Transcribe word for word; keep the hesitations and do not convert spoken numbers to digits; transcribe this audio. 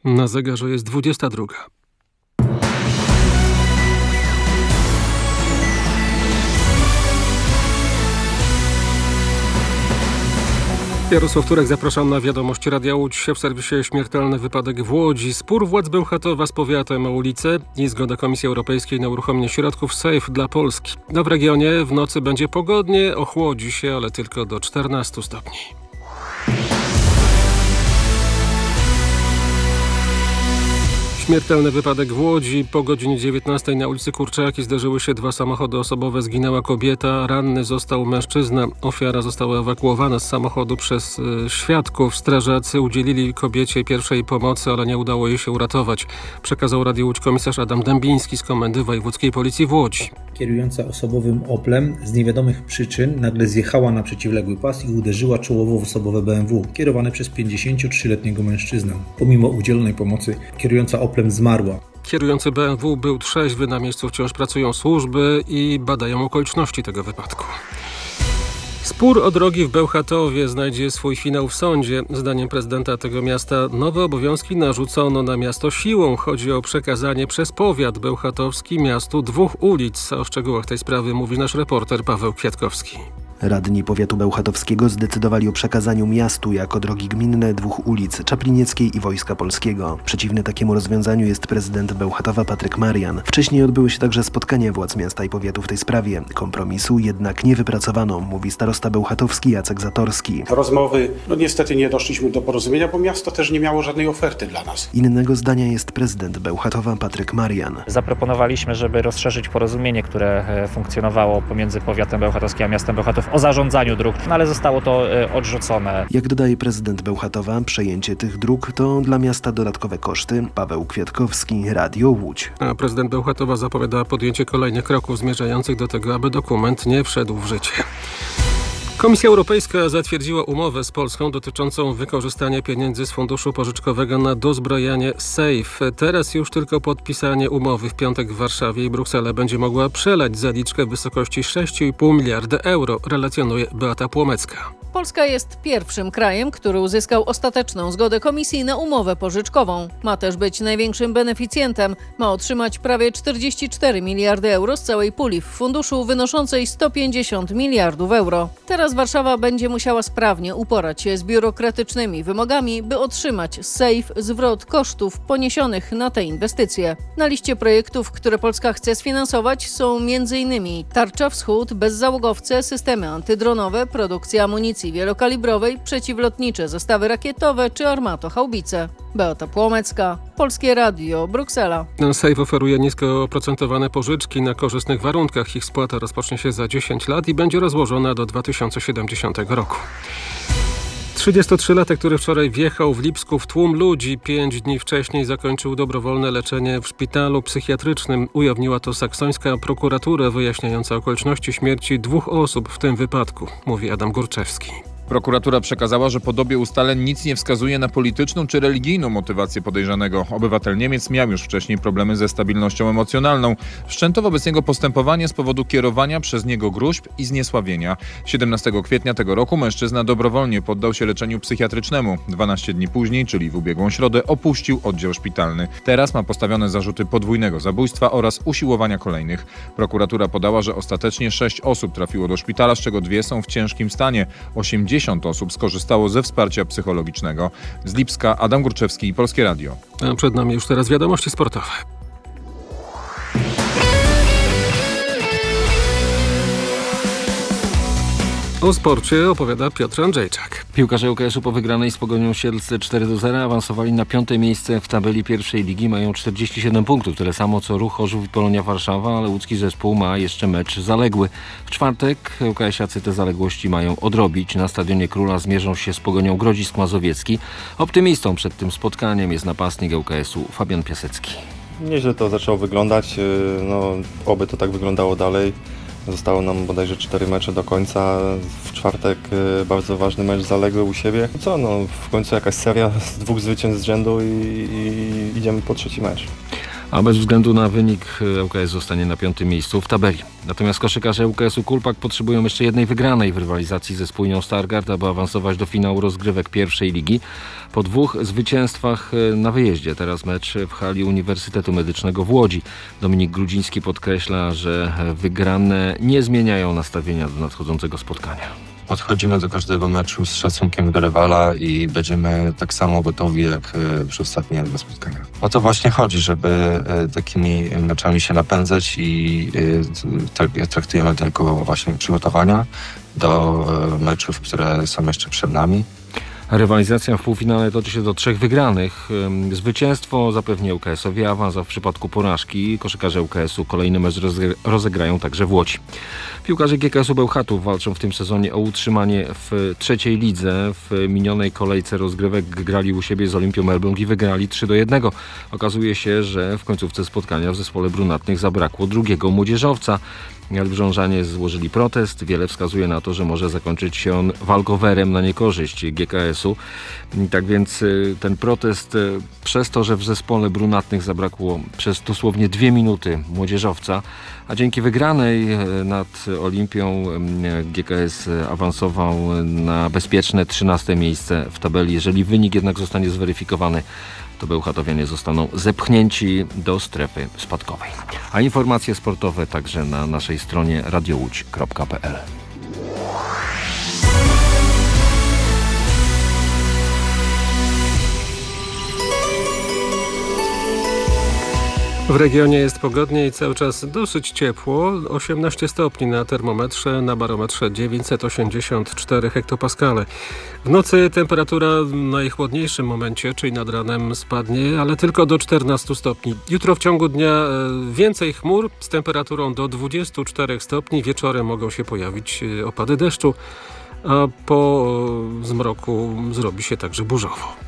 Na zegarze jest dwudziesta druga. Jarosław Turek, zapraszam na wiadomości Radia Łódź. W serwisie śmiertelny wypadek w Łodzi. Spór władz Bełchatowa z powiatem o ulicę i zgoda Komisji Europejskiej na uruchomienie środków SAFE dla Polski. No w regionie w nocy będzie pogodnie, ochłodzi się, ale tylko do czternastu stopni. Śmiertelny wypadek w Łodzi. Po godzinie dziewiętnastej na ulicy Kurczaki zderzyły się dwa samochody osobowe. Zginęła kobieta, ranny został mężczyzna. Ofiara została ewakuowana z samochodu przez y, świadków. Strażacy udzielili kobiecie pierwszej pomocy, ale nie udało jej się uratować. Przekazał Radiu Łódź komisarz Adam Dębiński z Komendy Wojewódzkiej Policji w Łodzi. Kierująca osobowym Oplem z niewiadomych przyczyn nagle zjechała na przeciwległy pas i uderzyła czołowo w osobowe B M W kierowane przez pięćdziesięciotrzyletniego mężczyznę. Pomimo udzielonej pomocy kierująca Oplem zmarła. Kierujący B M W był trzeźwy, na miejscu wciąż pracują służby i badają okoliczności tego wypadku. Spór o drogi w Bełchatowie znajdzie swój finał w sądzie. Zdaniem prezydenta tego miasta nowe obowiązki narzucono na miasto siłą. Chodzi o przekazanie przez powiat bełchatowski miastu dwóch ulic. O szczegółach tej sprawy mówi nasz reporter Paweł Kwiatkowski. Radni powiatu bełchatowskiego zdecydowali o przekazaniu miastu jako drogi gminne dwóch ulic, Czaplinieckiej i Wojska Polskiego. Przeciwny takiemu rozwiązaniu jest prezydent Bełchatowa Patryk Marian. Wcześniej odbyły się także spotkania władz miasta i powiatu w tej sprawie. Kompromisu jednak nie wypracowano, mówi starosta bełchatowski Jacek Zatorski. Rozmowy, no niestety nie doszliśmy do porozumienia, bo miasto też nie miało żadnej oferty dla nas. Innego zdania jest prezydent Bełchatowa Patryk Marian. Zaproponowaliśmy, żeby rozszerzyć porozumienie, które funkcjonowało pomiędzy powiatem bełchatowskim a miastem Bełchatów o zarządzaniu dróg, no ale zostało to y, odrzucone. Jak dodaje prezydent Bełchatowa, przejęcie tych dróg to dla miasta dodatkowe koszty. Paweł Kwiatkowski, Radio Łódź. A prezydent Bełchatowa zapowiada podjęcie kolejnych kroków zmierzających do tego, aby dokument nie wszedł w życie. Komisja Europejska zatwierdziła umowę z Polską dotyczącą wykorzystania pieniędzy z funduszu pożyczkowego na dozbrojenie SAFE. Teraz już tylko podpisanie umowy w piątek w Warszawie i Bruksela będzie mogła przelać zaliczkę w wysokości sześć i pół miliarda euro, relacjonuje Beata Płomecka. Polska jest pierwszym krajem, który uzyskał ostateczną zgodę Komisji na umowę pożyczkową. Ma też być największym beneficjentem. Ma otrzymać prawie czterdzieści cztery miliardy euro z całej puli w funduszu wynoszącej sto pięćdziesiąt miliardów euro. Teraz Warszawa będzie musiała sprawnie uporać się z biurokratycznymi wymogami, by otrzymać z SAFE zwrot kosztów poniesionych na te inwestycje. Na liście projektów, które Polska chce sfinansować, są m.in. Tarcza Wschód, bezzałogowce, systemy antydronowe, produkcja amunicji wielokalibrowej, przeciwlotnicze zestawy rakietowe czy armatohaubice. Beata Płomecka, Polskie Radio, Bruksela. SAFE oferuje nisko oprocentowane pożyczki na korzystnych warunkach. Ich spłata rozpocznie się za dziesięć lat i będzie rozłożona do dwa tysiące siedemdziesiątego roku. trzydziestotrzylatek, który wczoraj wjechał w Lipsku w tłum ludzi, pięć dni wcześniej zakończył dobrowolne leczenie w szpitalu psychiatrycznym. Ujawniła to saksońska prokuratura wyjaśniająca okoliczności śmierci dwóch osób w tym wypadku, mówi Adam Górczewski. Prokuratura przekazała, że po dobie ustaleń nic nie wskazuje na polityczną czy religijną motywację podejrzanego. Obywatel Niemiec miał już wcześniej problemy ze stabilnością emocjonalną. Wszczęto wobec niego postępowanie z powodu kierowania przez niego gróźb i zniesławienia. siedemnastego kwietnia tego roku mężczyzna dobrowolnie poddał się leczeniu psychiatrycznemu. dwanaście dni później, czyli w ubiegłą środę, opuścił oddział szpitalny. Teraz ma postawione zarzuty podwójnego zabójstwa oraz usiłowania kolejnych. Prokuratura podała, że ostatecznie sześć osób trafiło do szpitala, z czego dwie są w ciężkim stanie. osiemdziesiąt osób skorzystało ze wsparcia psychologicznego. Z Lipska Adam Górczewski, Polskie Radio. A przed nami już teraz wiadomości sportowe. O sporcie opowiada Piotr Andrzejczak. Piłkarze U K S u po wygranej z Pogonią Siedlce cztery do zera awansowali na piąte miejsce w tabeli pierwszej ligi. Mają czterdzieści siedem punktów, tyle samo co Ruch Chorzów i Polonia Warszawa, ale łódzki zespół ma jeszcze mecz zaległy. W czwartek UKS-iacy te zaległości mają odrobić. Na Stadionie Króla zmierzą się z Pogonią Grodzisk Mazowiecki. Optymistą przed tym spotkaniem jest napastnik U K S u Fabian Piasecki. Nieźle to zaczęło wyglądać, no, oby to tak wyglądało dalej. Zostało nam bodajże cztery mecze do końca. W czwartek bardzo ważny mecz zaległy u siebie. Co, no w końcu jakaś seria z dwóch zwycięstw z rzędu i, i idziemy po trzeci mecz. A bez względu na wynik U K S zostanie na piątym miejscu w tabeli. Natomiast koszykarze U K S u Kulpak potrzebują jeszcze jednej wygranej w rywalizacji ze spójnią Stargard, aby awansować do finału rozgrywek pierwszej ligi. Po dwóch zwycięstwach na wyjeździe, teraz mecz w hali Uniwersytetu Medycznego w Łodzi. Dominik Grudziński podkreśla, że wygrane nie zmieniają nastawienia do nadchodzącego spotkania. Podchodzimy do każdego meczu z szacunkiem do rywala i będziemy tak samo gotowi jak przy ostatnie dwa spotkania. O to właśnie chodzi, żeby takimi meczami się napędzać i traktujemy tylko właśnie przygotowania do meczów, które są jeszcze przed nami. Rywalizacja w półfinale toczy się do trzech wygranych. Zwycięstwo zapewni ŁKS-owi awans, a w przypadku porażki koszykarze ŁKS-u kolejny mecz rozegrają także w Łodzi. Piłkarze G K S-u Bełchatów walczą w tym sezonie o utrzymanie w trzeciej lidze. W minionej kolejce rozgrywek grali u siebie z Olimpią Elbląg i wygrali trzy do jednego. Okazuje się, że w końcówce spotkania w zespole brunatnych zabrakło drugiego młodzieżowca. Elblążanie złożyli protest. Wiele wskazuje na to, że może zakończyć się on walkowerem na niekorzyść G K S-u. Tak więc ten protest przez to, że w zespole brunatnych zabrakło przez dosłownie dwie minuty młodzieżowca, a dzięki wygranej nad Olimpią G K S awansował na bezpieczne trzynaste miejsce w tabeli. Jeżeli wynik jednak zostanie zweryfikowany, to bełchatowianie zostaną zepchnięci do strefy spadkowej. A informacje sportowe także na naszej stronie radio łódź kropka p l. W regionie jest pogodnie i cały czas dosyć ciepło. osiemnaście stopni na termometrze, na barometrze dziewięćset osiemdziesiąt cztery hektopaskale. W nocy temperatura w najchłodniejszym momencie, czyli nad ranem, spadnie, ale tylko do czternastu stopni. Jutro w ciągu dnia więcej chmur z temperaturą do dwudziestu czterech stopni. Wieczorem mogą się pojawić opady deszczu, a po zmroku zrobi się także burzowo.